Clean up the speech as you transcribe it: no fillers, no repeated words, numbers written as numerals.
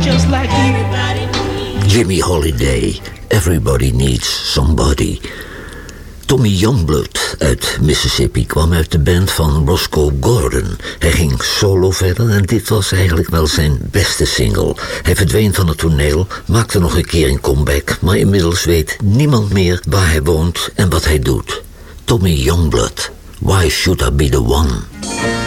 just like you. Jimmy Holiday, Everybody Needs Somebody. Tommy Youngblood uit Mississippi kwam uit de band van Roscoe Gordon. Hij ging solo verder en dit was eigenlijk wel zijn beste single. Hij verdween van het toneel, maakte nog een keer een comeback, maar inmiddels weet niemand meer waar hij woont en wat hij doet. Tommy Youngblood, Why Should I Be The One?